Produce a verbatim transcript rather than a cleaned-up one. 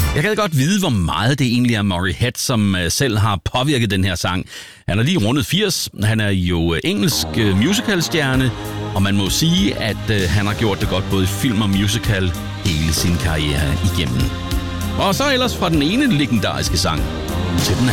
Jeg kan godt vide, hvor meget det egentlig er Murray Head, som selv har påvirket den her sang. Han er lige rundet firs. Han er jo engelsk musicalstjerne, og man må sige, at han har gjort det godt både i film og musical hele sin karriere igennem. Og så ellers fra den ene legendariske sang til den